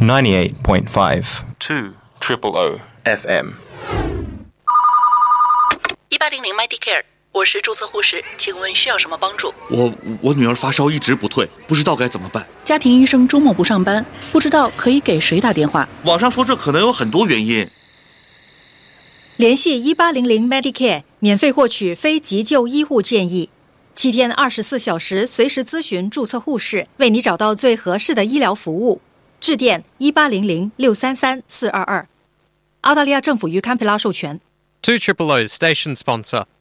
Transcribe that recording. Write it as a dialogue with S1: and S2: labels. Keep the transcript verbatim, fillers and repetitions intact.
S1: ninety-eight point five
S2: two triple O
S1: F M。
S3: 一八零零 Medicare， 我是注册护士，请问需要什么帮助？
S2: 我我女儿发烧一直不退，不知道该怎么办。
S3: 家庭医生周末不上班，不知道可以给谁打电话。
S2: 网上说这可能有很多原因。
S4: 联系一八零零 Medicare， 免费获取非急救医护建议，七天二十四小时随时咨询注册护士，为你找到最合适的医疗服务。致电一八零零六三三四二二。澳大利亚政府与堪培拉授权。
S5: two triple O Station Sponsor